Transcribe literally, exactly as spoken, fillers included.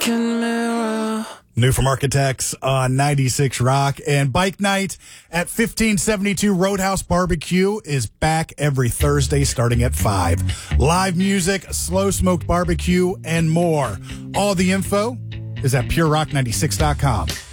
broken mirror. New from Architects on ninety-six Rock. And Bike Night at fifteen seventy-two Roadhouse Barbecue is back every Thursday starting at five. Live music, slow smoked barbecue, and more. All the info is at pure rock ninety-six dot com.